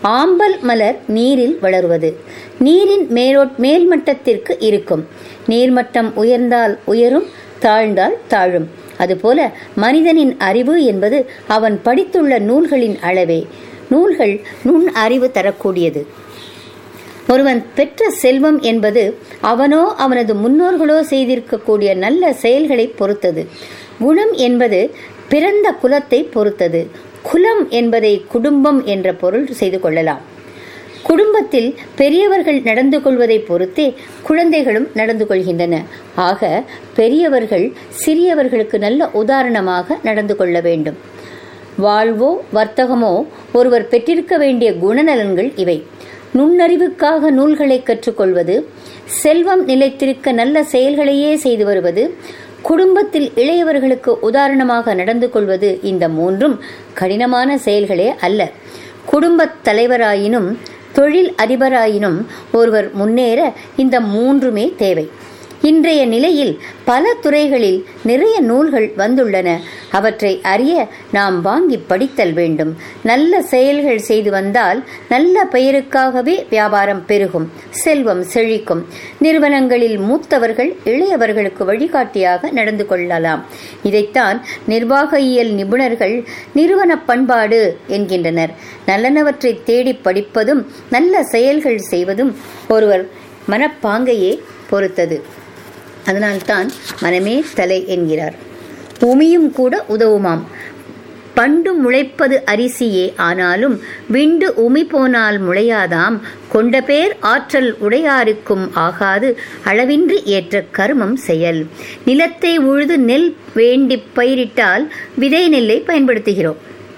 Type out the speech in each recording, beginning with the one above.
ஆம்பல் மலர் நீரில் வளருவது. நீரின் மேல்மட்டத்திற்கு இருக்கும். நீர்மட்டம் உயர்ந்தால் உயரும், தாழ்ந்தால் தாழும். அதுபோல மனிதனின் அறிவு என்பது அவன் படித்துள்ள நூல்களின் அளவே. நூல்கள் நுண் அறிவு தரக்கூடியது. ஒருவன் பெற்ற செல்வம் என்பது அவனோ அவனது முன்னோர்களோ செய்திருக்கக்கூடிய நல்ல செயல்களை பொறுத்தது. குணம் என்பது பிறந்த குலத்தை பொறுத்தது. குலம் என்பதை குடும்பம் என்ற பொருள் செய்து கொள்ளலாம். குடும்பத்தில் பெரியவர்கள் நடந்து கொள்வதை பொறுத்தே குழந்தைகளும் நடந்து கொள்கின்றன. ஆக பெரியவர்கள் சிறியவர்களுக்கு நல்ல உதாரணமாக நடந்து கொள்ள வேண்டும். வாழ்வோ வர்த்தகமோ ஒருவர் பெற்றிருக்க வேண்டிய குணநலன்கள் இவை. நுண்ணறிவுக்காக நூல்களை கற்றுக்கொள்வது, செல்வம் நிலைத்திருக்க நல்ல செயல்களையே செய்து வருவது, குடும்பத்தில் இளையவர்களுக்கு உதாரணமாக நடந்து கொள்வது, இந்த மூன்றும் கடினமான செயல்களே அல்ல. குடும்பத் தலைவராயினும் தொழில் அதிபராயினும் ஒருவர் முன்னேற இந்த மூன்றுமே தேவை. இன்றைய நிலையில் பல துறைகளில் நிறைய நூல்கள் வந்துள்ளன. அவற்றை அறிய நாம் வாங்கி படித்தல் வேண்டும். நல்ல செயல்கள் செய்து வந்தால் நல்ல பெயருக்காகவே வியாபாரம் பெருகும், செல்வம் செழிக்கும். நிறுவனங்களில் மூத்தவர்கள் இளையவர்களுக்கு வழிகாட்டியாக நடந்து கொள்ளலாம். இதைத்தான் நிர்வாகியல் நிபுணர்கள் நிறுவன பண்பாடு என்கின்றனர். நல்லனவற்றை தேடி படிப்பதும் நல்ல செயல்கள் செய்வதும் ஒருவர் மனப்பாங்கையே பொறுத்தது. அதனால்தான் மனமே தலை என்கிறார். உமியும் கூட உதவுமாம். பண்டு முளைப்பது அரிசியே, ஆனாலும் விண்டு உமி போனால் முளையாதாம். கொண்ட பேர் ஆற்றல் உடையாருக்கும் ஆகாது, அளவின்றி ஏற்ற கருமம் செயல். நிலத்தை உழுது நெல் வேண்டி பயிரிட்டால் விதை நெல்லை பயன்படுத்துகிறோம்.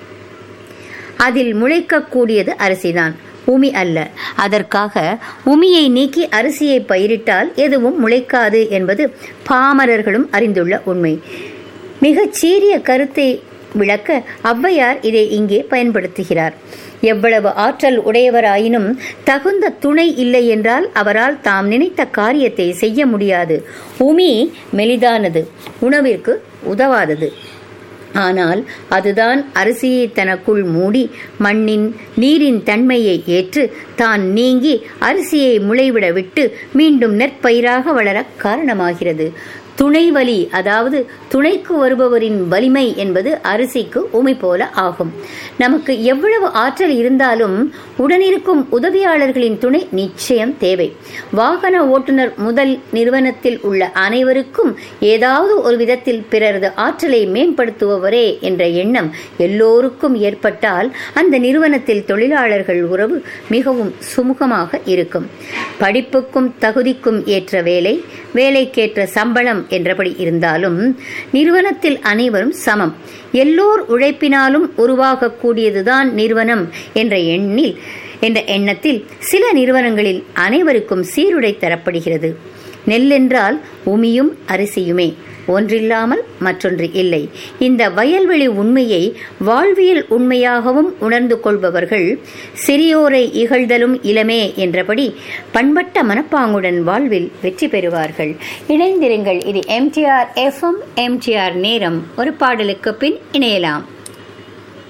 அதில் முளைக்கக்கூடியது அரிசிதான், உமி அல்ல. அதற்காக உமியை நீக்கி அரிசியை பயிரிட்டால் எதுவும் முளைக்காது என்பது பாமரர்களும் அறிந்துள்ள உண்மை. மிகச் சீரிய கருத்தை விளக்க ஔவையார் இதை இங்கே பயன்படுத்துகிறார். எவ்வளவு ஆற்றல் உடையவராயினும் தகுந்த துணை இல்லை என்றால் அவரால் தாம் நினைத்த காரியத்தை செய்ய முடியாது. உமி மெலிதானது, உணவிற்கு உதவாதது. ஆனால் அதுதான் அரிசியை தனக்குள் மூடி மண்ணின் நீரின் தன்மையை ஏற்று தான் நீங்கி அரிசியை முளைவிட விட்டு மீண்டும் நெற்பயிராக வளர காரணமாகிறது. துணை வலி, அதாவது துணைக்கு வருபவரின் வலிமை என்பது அரிசிக்கு உமி போல ஆகும். நமக்கு எவ்வளவு ஆற்றல் இருந்தாலும் உடனிருக்கும் உதவியாளர்களின் துணை நிச்சயம் தேவை. வாகன ஓட்டுநர் முதல் நிறுவனத்தில் உள்ள அனைவருக்கும் ஏதாவது ஒரு விதத்தில் பிறரது ஆற்றலை மேம்படுத்துபவரே என்ற எண்ணம் எல்லோருக்கும் ஏற்பட்டால் அந்த நிறுவனத்தில் தொழிலாளர்கள் உறவு மிகவும் சுமூகமாக இருக்கும். படிப்புக்கும் தகுதிக்கும் ஏற்ற வேலை, வேலைக்கேற்ற சம்பளம் என்றபடி இருந்தாலும் நிறுவனத்தில் அனைவரும் சமம். எல்லோர் உழைப்பினாலும் உருவாகக்கூடியதுதான் நிறுவனம் என்ற எண்ணத்தில் சில நிறுவனங்களில் அனைவருக்கும் சீருடை தரப்படுகிறது. நெல்லென்றால் உமியும் அரிசியுமே, ஒன்றில்லாமல் மற்றொன்று இல்லை. இந்த வயல்வெளி உண்மையை வாழ்வியல் உண்மையாகவும் உணர்ந்து கொள்பவர்கள் சிறியோரை இகழ்தலும் இளமே என்றபடி பண்பட்ட மனப்பாங்குடன் வாழ்வில் வெற்றி பெறுவார்கள். இணைந்திருங்கள். இது MTR FM, MTR நேரம். ஒரு பாடலுக்கு பின் இணையலாம்.